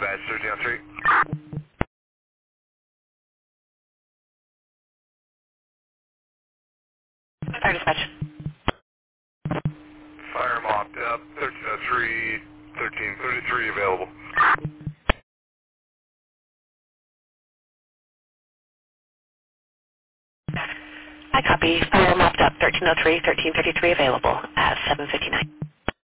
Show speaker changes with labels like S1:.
S1: dispatch 1303.
S2: Fire dispatch.
S1: Fire mocked up 1303, 1333 available.
S2: I copy. Fire mopped up 1303, 1333 available at 7:59.